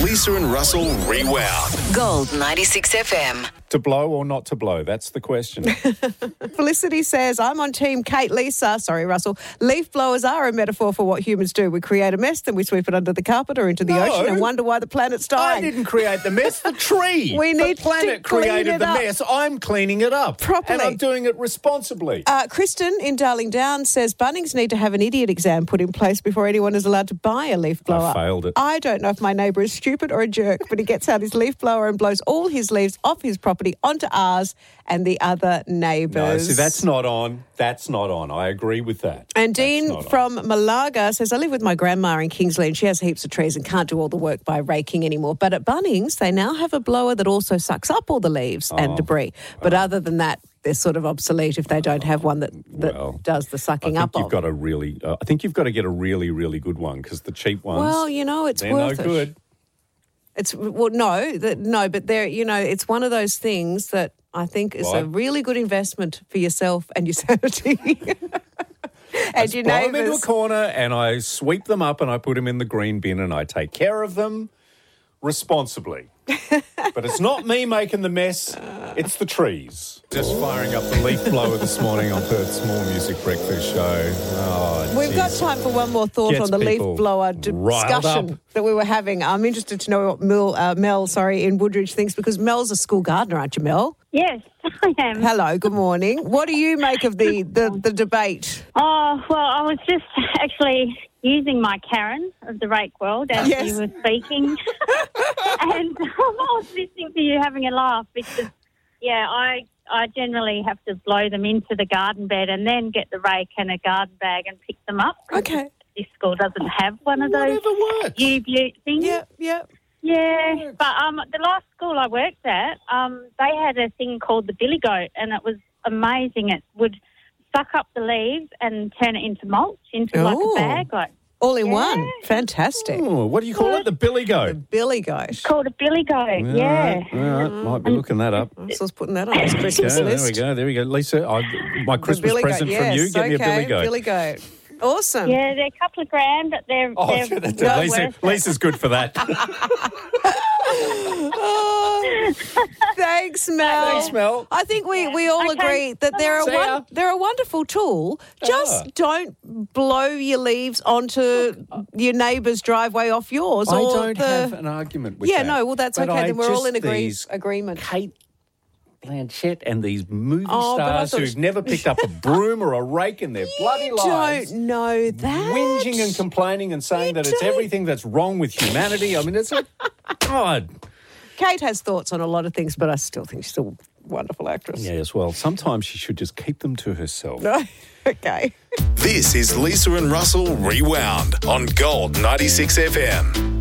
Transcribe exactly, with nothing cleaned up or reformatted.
Lisa and Russell Rewound. Gold ninety-six F M. To blow or not to blow? That's the question. Felicity says, I'm on team Kate Lisa. Sorry, Russell. Leaf blowers are a metaphor for what humans do. We create a mess, then we sweep it under the carpet or into the No. ocean and wonder why the planet's dying. I didn't create the mess. The tree. We need the to planet clean created it the up. mess. I'm cleaning it up. Properly. And I'm doing it responsibly. Uh, Kristen in Darling Downs says Bunnings need to have an idiot exam put in place before anyone is allowed to buy a leaf blower. I failed it. I don't know if my neighbour is stupid or a jerk, but he gets out his leaf blower and blows all his leaves off his property onto ours and the other neighbours. No, see, that's not on. That's not on. I agree with that. And That's Dean not on. from Malaga says, I live with my grandma in Kingsley and she has heaps of trees and can't do all the work by raking anymore. But at Bunnings, they now have a blower that also sucks up all the leaves and debris. But other than that, they're sort of obsolete if they don't have one that, that Well, does the I sucking think up you've of. got a really. Uh, I think you've got to get a really, really good one because the cheap ones. Well, you know, it's they're worth no it. good. It's well, no, that, no, but there, you know, it's one of those things that I think is a What? really good investment for yourself and your sanity. And your Blow them into a neighbours. corner and I sweep them up and I put them in the green bin and I take care of them responsibly. But it's not me making the mess, it's the trees. Just firing up the leaf blower this morning on Perth's Small Music Breakfast Show. Oh, We've got geez. time for one more thought Gets on the leaf people blower riled discussion up. that we were having. I'm interested to know what Mel, uh, Mel, sorry, in Woodridge thinks because Mel's a school gardener, aren't you, Mel? Yes, I am. Hello, good morning. What do you make of the, the, the debate? Oh, well, I was just actually using my Karen of the rake world as Yes. you were speaking. And I was listening to you having a laugh because, yeah, I I generally have to blow them into the garden bed and then get the rake and a garden bag and pick them up. Okay. This school doesn't have one of those Whatever works. U-Butte things. Yeah, yeah. Yeah, but um, the last school I worked at, um, they had a thing called the billy goat, and it was amazing. It would suck up the leaves and turn it into mulch, into like Oh. a bag, like All in Yeah. one. Fantastic. Oh, what do you call it? The billy goat. Billy goat. called a billy goat. Yeah. All right, all right. Might be looking that up. Russell's putting that on his Christmas Okay, there list. we go. There we go. Lisa, I, my The Christmas billy present goat, from you, yes, get me a okay, billy goat. Billy goat. Awesome. Yeah, they're a couple of grand, but they're, Oh, they're that's well Lisa, worth it. Lisa's good for that. Oh, thanks, Mel. Thanks, Mel. I think we, we all Okay. agree that they're a See ya. one, they're a wonderful tool. Just Ah. don't blow your leaves onto your neighbour's driveway off yours. I or don't the, have an argument with Yeah, that. no, well, that's But okay. I Then we're all just- in agree- these agreement. Kate Blanchett and these movie Oh, but I stars thought- who've never picked up a broom or a rake in their bloody You lives. don't know that. Whinging and complaining and saying You that it's don't. everything that's wrong with humanity. I mean, it's a... God. Kate has thoughts on a lot of things, but I still think she's a wonderful actress. Yes, well, sometimes she should just keep them to herself. Okay. This is Lisa and Russell Rewound on Gold ninety-six F M.